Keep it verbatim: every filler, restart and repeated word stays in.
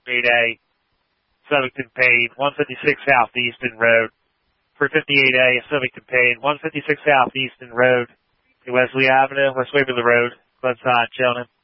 eight A, Southington Payne, one fifty-six South Easton Road. three fifty-eight A, Southington Payne, one fifty-six South Easton Road to Wesley Avenue, West Waverly Road, Glennside, Cheltenham.